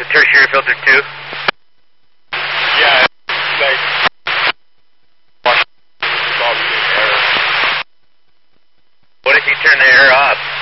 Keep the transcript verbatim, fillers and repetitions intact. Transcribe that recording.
the tertiary filter too? Yeah, like, probably error. What if you turn the air off?